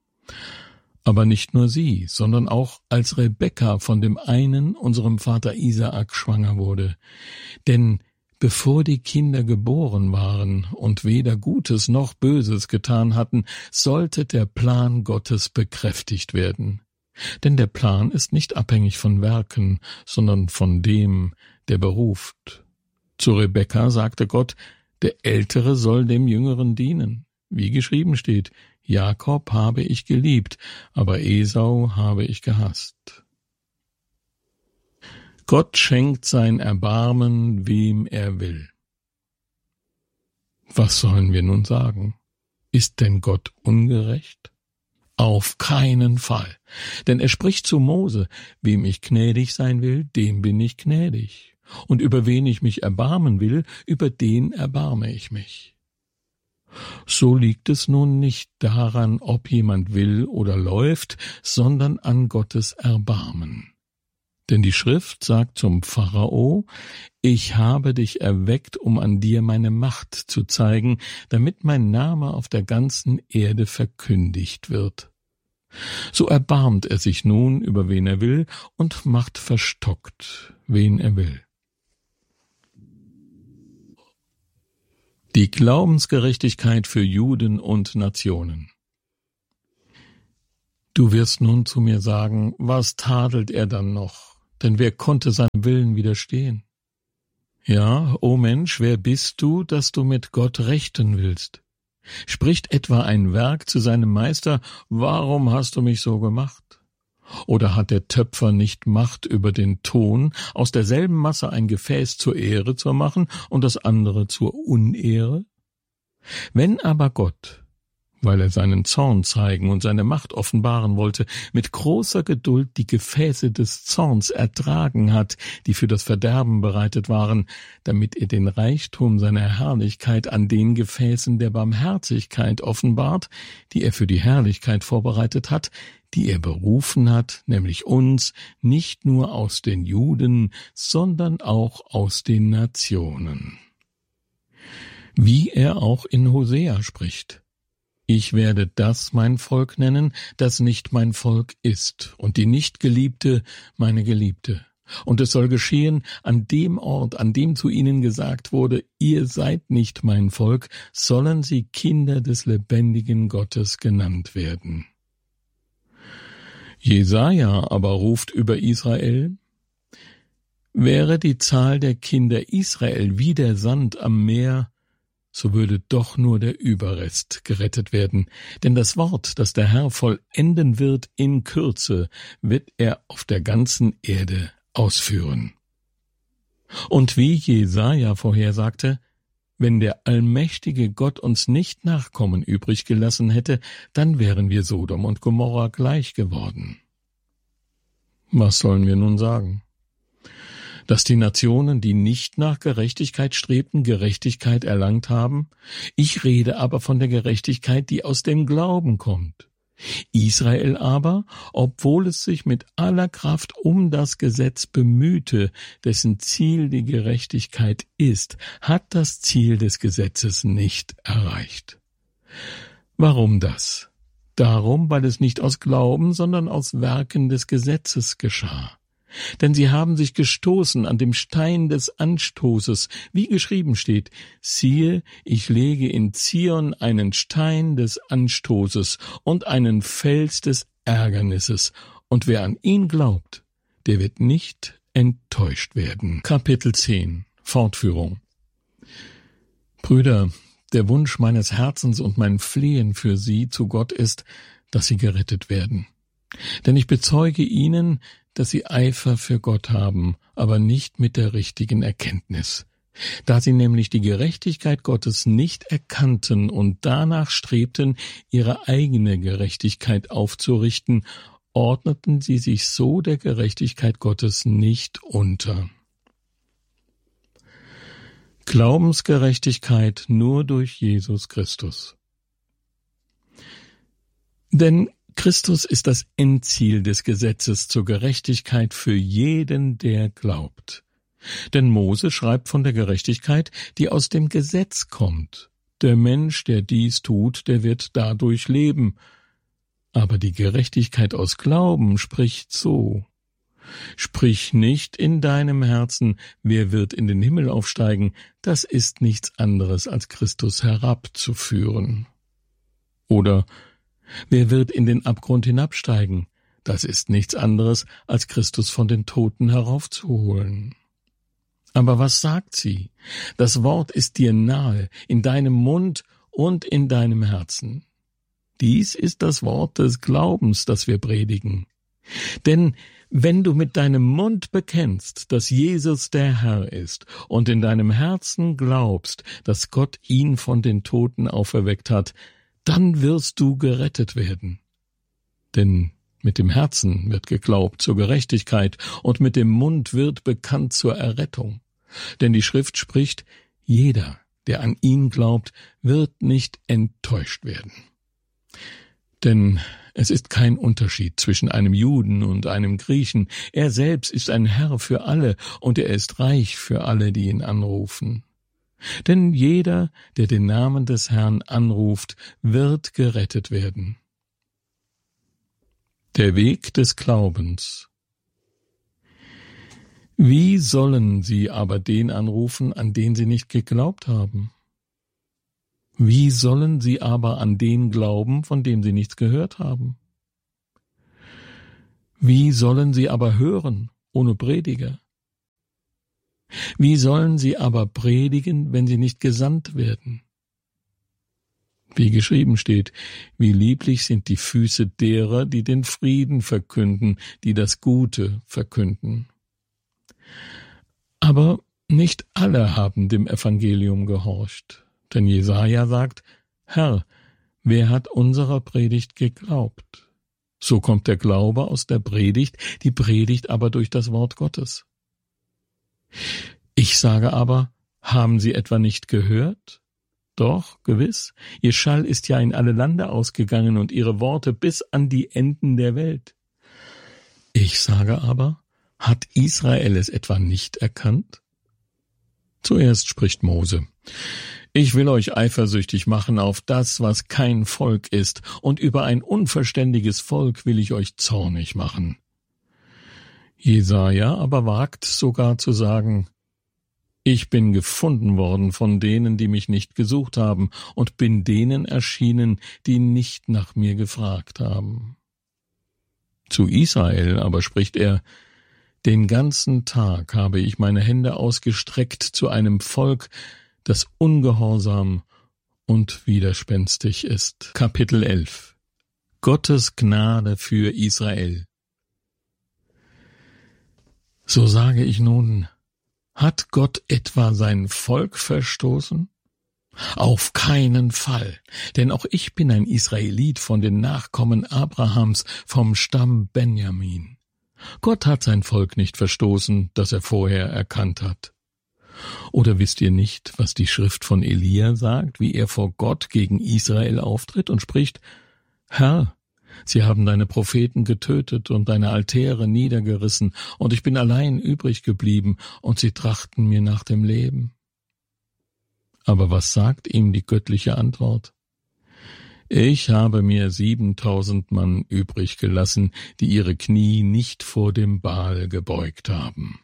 Aber nicht nur sie, sondern auch als Rebekka von dem einen, unserem Vater Isaak, schwanger wurde. Denn bevor die Kinder geboren waren und weder Gutes noch Böses getan hatten, sollte der Plan Gottes bekräftigt werden. Denn der Plan ist nicht abhängig von Werken, sondern von dem, der beruft. Zu Rebekka sagte Gott, der Ältere soll dem Jüngeren dienen. Wie geschrieben steht, Jakob habe ich geliebt, aber Esau habe ich gehasst. Gott schenkt sein Erbarmen, wem er will. Was sollen wir nun sagen? Ist denn Gott ungerecht? Auf keinen Fall. Denn er spricht zu Mose, wem ich gnädig sein will, dem bin ich gnädig. Und über wen ich mich erbarmen will, über den erbarme ich mich. So liegt es nun nicht daran, ob jemand will oder läuft, sondern an Gottes Erbarmen. Denn die Schrift sagt zum Pharao: Ich habe dich erweckt, um an dir meine Macht zu zeigen, damit mein Name auf der ganzen Erde verkündigt wird. So erbarmt er sich nun, über wen er will, und macht verstockt, wen er will. Die Glaubensgerechtigkeit für Juden und Nationen. Du wirst nun zu mir sagen: Was tadelt er dann noch? Denn wer konnte seinem Willen widerstehen? Ja, o Mensch, wer bist du, dass du mit Gott rechten willst? Spricht etwa ein Werk zu seinem Meister: Warum hast du mich so gemacht? Oder hat der Töpfer nicht Macht über den Ton, aus derselben Masse ein Gefäß zur Ehre zu machen und das andere zur Unehre? Wenn aber Gott, weil er seinen Zorn zeigen und seine Macht offenbaren wollte, mit großer Geduld die Gefäße des Zorns ertragen hat, die für das Verderben bereitet waren, damit er den Reichtum seiner Herrlichkeit an den Gefäßen der Barmherzigkeit offenbart, die er für die Herrlichkeit vorbereitet hat, die er berufen hat, nämlich uns, nicht nur aus den Juden, sondern auch aus den Nationen. Wie er auch in Hosea spricht: Ich werde das mein Volk nennen, das nicht mein Volk ist, und die Nichtgeliebte meine Geliebte. Und es soll geschehen an dem Ort, an dem zu ihnen gesagt wurde: Ihr seid nicht mein Volk, sollen sie Kinder des lebendigen Gottes genannt werden. Jesaja aber ruft über Israel: Wäre die Zahl der Kinder Israel wie der Sand am Meer, so würde doch nur der Überrest gerettet werden. Denn das Wort, das der Herr vollenden wird in Kürze, wird er auf der ganzen Erde ausführen. Und wie Jesaja vorhersagte: Wenn der allmächtige Gott uns nicht Nachkommen übrig gelassen hätte, dann wären wir Sodom und Gomorra gleich geworden. Was sollen wir nun sagen? Dass die Nationen, die nicht nach Gerechtigkeit strebten, Gerechtigkeit erlangt haben? Ich rede aber von der Gerechtigkeit, die aus dem Glauben kommt. Israel aber, obwohl es sich mit aller Kraft um das Gesetz bemühte, dessen Ziel die Gerechtigkeit ist, hat das Ziel des Gesetzes nicht erreicht. Warum das? Darum, weil es nicht aus Glauben, sondern aus Werken des Gesetzes geschah. Denn sie haben sich gestoßen an dem Stein des Anstoßes, wie geschrieben steht: Siehe, ich lege in Zion einen Stein des Anstoßes und einen Fels des Ärgernisses, und wer an ihn glaubt, der wird nicht enttäuscht werden. Kapitel zehn. Fortführung. Brüder, der Wunsch meines Herzens und mein Flehen für sie zu Gott ist, dass sie gerettet werden. Denn ich bezeuge ihnen, dass sie Eifer für Gott haben, aber nicht mit der richtigen Erkenntnis. Da sie nämlich die Gerechtigkeit Gottes nicht erkannten und danach strebten, ihre eigene Gerechtigkeit aufzurichten, ordneten sie sich so der Gerechtigkeit Gottes nicht unter. Glaubensgerechtigkeit nur durch Jesus Christus. Denn Christus ist das Endziel des Gesetzes zur Gerechtigkeit für jeden, der glaubt. Denn Mose schreibt von der Gerechtigkeit, die aus dem Gesetz kommt. Der Mensch, der dies tut, der wird dadurch leben. Aber die Gerechtigkeit aus Glauben spricht so: Sprich nicht in deinem Herzen, wer wird in den Himmel aufsteigen, das ist nichts anderes als Christus herabzuführen. Oder: Wer wird in den Abgrund hinabsteigen? Das ist nichts anderes, als Christus von den Toten heraufzuholen. Aber was sagt sie? Das Wort ist dir nahe, in deinem Mund und in deinem Herzen. Dies ist das Wort des Glaubens, das wir predigen. Denn wenn du mit deinem Mund bekennst, dass Jesus der Herr ist, und in deinem Herzen glaubst, dass Gott ihn von den Toten auferweckt hat, dann wirst du gerettet werden. Denn mit dem Herzen wird geglaubt zur Gerechtigkeit, und mit dem Mund wird bekannt zur Errettung. Denn die Schrift spricht: Jeder, der an ihn glaubt, wird nicht enttäuscht werden. Denn es ist kein Unterschied zwischen einem Juden und einem Griechen. Er selbst ist ein Herr für alle, und er ist reich für alle, die ihn anrufen. Denn jeder, der den Namen des Herrn anruft, wird gerettet werden. Der Weg des Glaubens. Wie sollen sie aber den anrufen, an den sie nicht geglaubt haben? Wie sollen sie aber an den glauben, von dem sie nichts gehört haben? Wie sollen sie aber hören, ohne Prediger? Wie sollen sie aber predigen, wenn sie nicht gesandt werden? Wie geschrieben steht, wie lieblich sind die Füße derer, die den Frieden verkünden, die das Gute verkünden. Aber nicht alle haben dem Evangelium gehorcht, denn Jesaja sagt, Herr, wer hat unserer Predigt geglaubt? So kommt der Glaube aus der Predigt, die Predigt aber durch das Wort Gottes. Ich sage aber, haben Sie etwa nicht gehört? Doch, gewiss, Ihr Schall ist ja in alle Lande ausgegangen und Ihre Worte bis an die Enden der Welt. Ich sage aber, hat Israel es etwa nicht erkannt? Zuerst spricht Mose: Ich will euch eifersüchtig machen auf das, was kein Volk ist, und über ein unverständiges Volk will ich euch zornig machen. Jesaja aber wagt sogar zu sagen: Ich bin gefunden worden von denen, die mich nicht gesucht haben, und bin denen erschienen, die nicht nach mir gefragt haben. Zu Israel aber spricht er: Den ganzen Tag habe ich meine Hände ausgestreckt zu einem Volk, das ungehorsam und widerspenstig ist. Kapitel elf. Gottes Gnade für Israel. So sage ich nun, hat Gott etwa sein Volk verstoßen? Auf keinen Fall, denn auch ich bin ein Israelit von den Nachkommen Abrahams vom Stamm Benjamin. Gott hat sein Volk nicht verstoßen, das er vorher erkannt hat. Oder wisst ihr nicht, was die Schrift von Elia sagt, wie er vor Gott gegen Israel auftritt und spricht: Herr, sie haben deine Propheten getötet und deine Altäre niedergerissen, und ich bin allein übrig geblieben, und sie trachten mir nach dem Leben. Aber was sagt ihm die göttliche Antwort? Ich habe mir siebentausend Mann übrig gelassen, die ihre Knie nicht vor dem Baal gebeugt haben.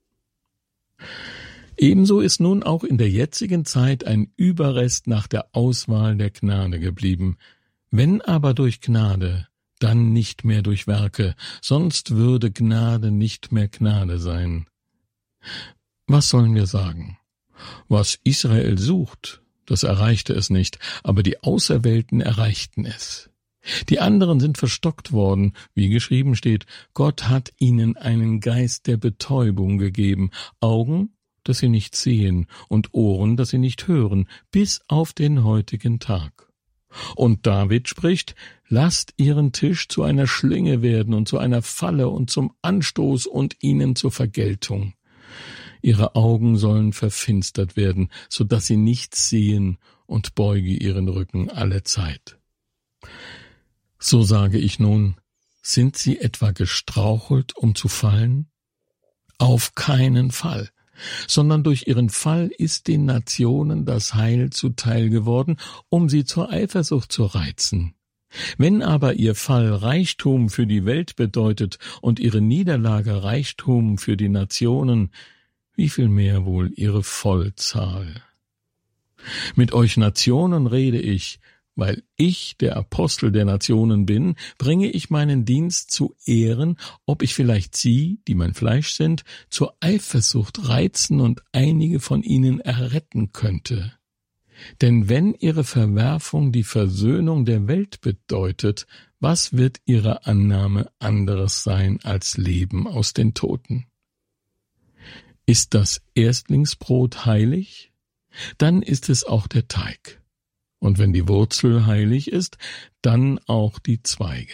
Ebenso ist nun auch in der jetzigen Zeit ein Überrest nach der Auswahl der Gnade geblieben. Wenn aber durch Gnade, dann nicht mehr durch Werke, sonst würde Gnade nicht mehr Gnade sein. Was sollen wir sagen? Was Israel sucht, das erreichte es nicht, aber die Auserwählten erreichten es. Die anderen sind verstockt worden, wie geschrieben steht, Gott hat ihnen einen Geist der Betäubung gegeben, Augen, dass sie nicht sehen, und Ohren, dass sie nicht hören, bis auf den heutigen Tag. Und David spricht: Lasst ihren Tisch zu einer Schlinge werden und zu einer Falle und zum Anstoß und ihnen zur Vergeltung. Ihre Augen sollen verfinstert werden, so dass sie nichts sehen, und beuge ihren Rücken alle Zeit. So sage ich nun, sind sie etwa gestrauchelt, um zu fallen? Auf keinen Fall, sondern durch ihren Fall ist den Nationen das Heil zuteil geworden, um sie zur Eifersucht zu reizen. Wenn aber ihr Fall Reichtum für die Welt bedeutet und ihre Niederlage Reichtum für die Nationen, wie viel mehr wohl ihre Vollzahl. Mit euch Nationen rede ich, weil ich der Apostel der Nationen bin, bringe ich meinen Dienst zu Ehren, ob ich vielleicht sie, die mein Fleisch sind, zur Eifersucht reizen und einige von ihnen erretten könnte. Denn wenn ihre Verwerfung die Versöhnung der Welt bedeutet, was wird ihre Annahme anderes sein als Leben aus den Toten? Ist das Erstlingsbrot heilig? Dann ist es auch der Teig. Und wenn die Wurzel heilig ist, dann auch die Zweige.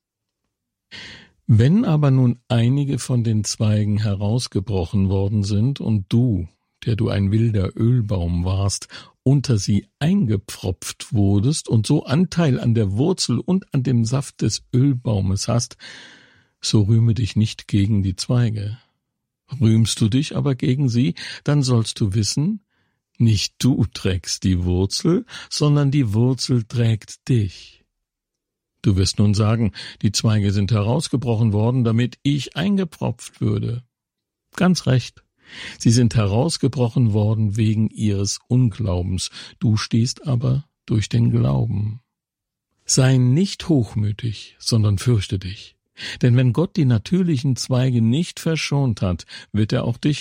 Wenn aber nun einige von den Zweigen herausgebrochen worden sind, und du, der du ein wilder Ölbaum warst, unter sie eingepfropft wurdest und so Anteil an der Wurzel und an dem Saft des Ölbaumes hast, so rühme dich nicht gegen die Zweige. Rühmst du dich aber gegen sie, dann sollst du wissen, nicht du trägst die Wurzel, sondern die Wurzel trägt dich. Du wirst nun sagen, die Zweige sind herausgebrochen worden, damit ich eingepfropft würde. Ganz recht. Sie sind herausgebrochen worden wegen ihres Unglaubens, du stehst aber durch den Glauben. Sei nicht hochmütig, sondern fürchte dich. Denn wenn Gott die natürlichen Zweige nicht verschont hat, wird er auch dich